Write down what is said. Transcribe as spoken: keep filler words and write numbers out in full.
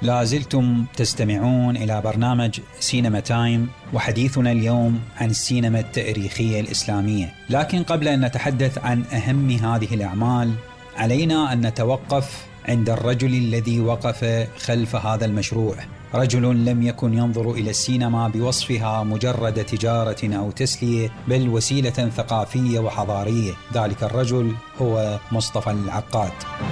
لا زلتم تستمعون إلى برنامج سينما تايم، وحديثنا اليوم عن السينما التاريخية الإسلامية. لكن قبل أن نتحدث عن أهم هذه الأعمال علينا أن نتوقف عند الرجل الذي وقف خلف هذا المشروع، رجل لم يكن ينظر إلى السينما بوصفها مجرد تجارة أو تسلية، بل وسيلة ثقافية وحضارية. ذلك الرجل هو مصطفى العقاد.